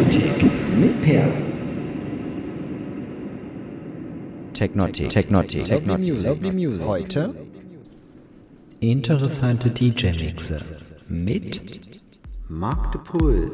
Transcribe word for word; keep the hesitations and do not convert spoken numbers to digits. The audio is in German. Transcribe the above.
Technotik mit Per. Technotik, Technotik, Technotik, Lovely Music. Heute interessante D J-Mixe mit Marc de Poel.